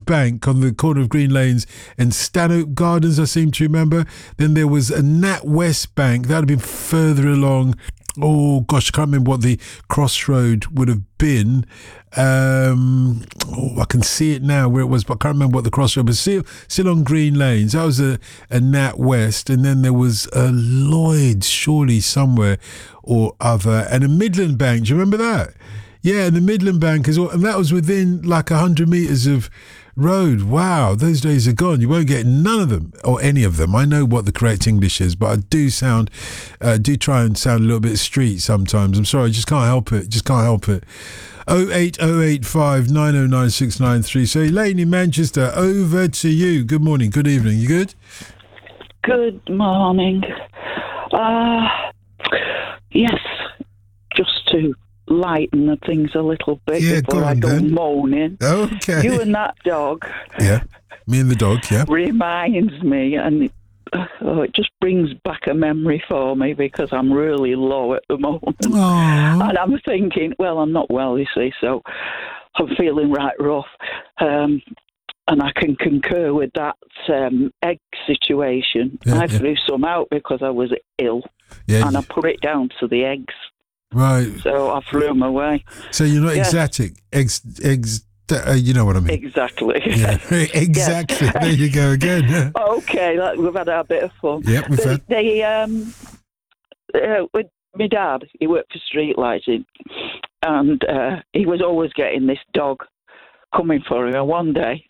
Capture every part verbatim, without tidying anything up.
Bank on the corner of Green Lanes and Stanhope Gardens, I seem to remember. Then there was a NatWest Bank. That would have been further along. Oh, gosh, I can't remember what the crossroad would have been. Um, oh, I can see it now where it was, but I can't remember what the crossroad was. Still, still on Green Lanes. That was a, a NatWest. And then there was a Lloyd's, surely somewhere or other. And a Midland Bank. Do you remember that? Yeah, and the Midland Bank as well. And that was within like one hundred metres of road. Wow, those days are gone. You won't get none of them or any of them. I know what the correct English is, but I do sound, uh, do try and sound a little bit street sometimes. I'm sorry, I just can't help it. Just can't help it. oh eight oh eight five nine oh nine six nine three. So Elaine in Manchester, over to you. Good morning, good evening. You good? Good morning. Uh, yes, just to lighten the things a little bit yeah, before go on, I go then. moaning. Okay. You and that dog. Yeah, me and the dog, yeah. Reminds me, and it, oh, it just brings back a memory for me because I'm really low at the moment. Aww. And I'm thinking, well, I'm not well, you see, so I'm feeling right rough. Um, and I can concur with that um, egg situation. Yeah, I yeah. threw some out because I was ill, Yeah. and I put it down to the eggs. Right. So I threw them away. So you're not Yeah. exotic. Ex, ex, uh, you know what I mean. Exactly. Yeah, exactly. Yes. There you go again. Okay, that, we've had a bit of fun. Yep, we've they, had. They, um, uh, with my dad, he worked for street lighting, and uh, he was always getting this dog coming for him. And one day,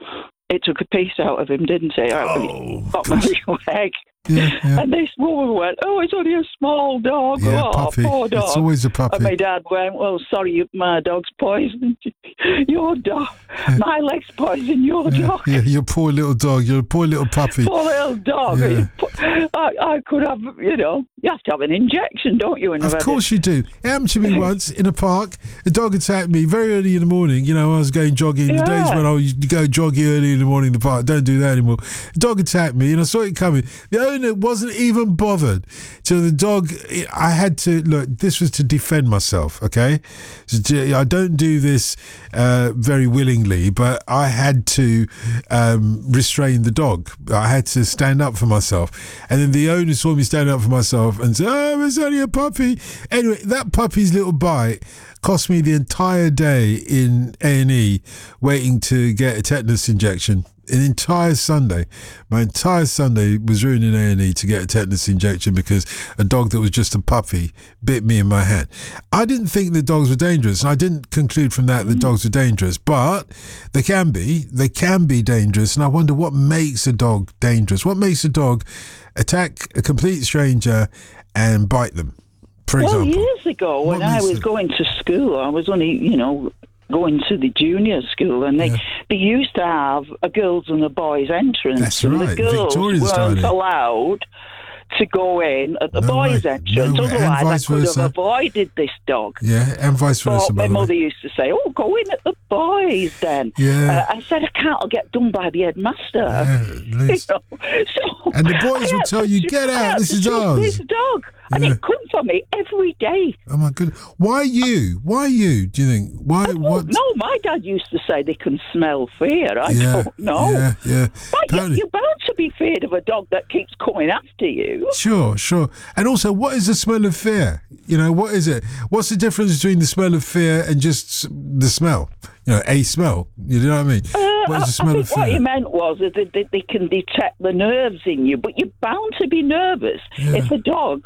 it took a piece out of him, didn't it? Oh, Got my real egg. Yeah, yeah. And this woman went, oh, it's only a small dog. Yeah, oh, puppy. poor dog. It's always a puppy. And my dad went, well, sorry, you, my dog's poisoned. Your dog. My leg's poisoned your yeah, dog. yeah, your poor little dog. Your poor little puppy. Poor little dog. Yeah. I, I could have, you know, you have to have an injection, don't you? Of course you do. It happened to me once in a park. A dog attacked me very early in the morning. You know, I was going jogging. Yeah. The days when I used to go jogging early in the morning in the park. Don't do that anymore. The dog attacked me and I saw it coming. The owner wasn't even bothered. So the dog, I had to, look, this was to defend myself, okay? So to, I don't do this uh, very willingly, but I had to um, restrain the dog. I had to stand up for myself. And then the owner saw me stand up for myself and said, oh, it's only a puppy. Anyway, that puppy's little bite cost me the entire day in A and E waiting to get a tetanus injection. An entire Sunday. My entire Sunday was ruined in A and E to get a tetanus injection because a dog that was just a puppy bit me in my hand. I didn't think the dogs were dangerous, and I didn't conclude from that that dogs are dangerous, but they can be. They can be dangerous, and I wonder what makes a dog dangerous. What makes a dog attack a complete stranger and bite them, for well, example? Well, years ago, when What I makes was it- going to school, I was only, you know, going to the junior school, and they, Yeah. they used to have a girls and a boys entrance. That's and right, the girls Victorian weren't started. allowed to go in at the No boys' way, entrance. no way, and Otherwise, I vice could versa. have avoided this dog. Yeah, and vice versa. But by my the way. mother used to say, oh, go in at the boys then. Yeah. Uh, I said, I can't, I'll get done by the headmaster. Yeah, at You least. know, so And the boys I would had tell to you, ju- "Get I out, had this to is trust ours." This dog. And Yeah. it come for me every day. Oh my goodness! Why you? Why you? Do you think? Why? I What? don't know. My dad used to say they can smell fear. I yeah, don't know. yeah, yeah. But you- Apparently- you're bound to be feared of a dog that keeps coming after you. Sure, sure. And also, what is the smell of fear? You know, what is it? What's the difference between the smell of fear and just s- the smell? You know, a smell. You know what I mean? Uh, what is the I smell think of what fear? he meant was that they, they, they can detect the nerves in you, but you're bound to be nervous Yeah. if a dog.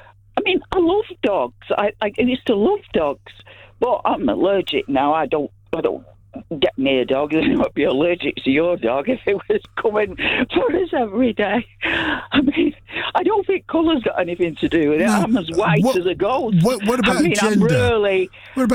I mean, I love dogs. I, I used to love dogs, but I'm allergic now. I don't. I don't get near a dog. I might be allergic to your dog if it was coming for us every day. I mean, I don't think colour's got anything to do with it. No. I'm as white What- as a ghost. what- what about I mean, gender? I'm really. What about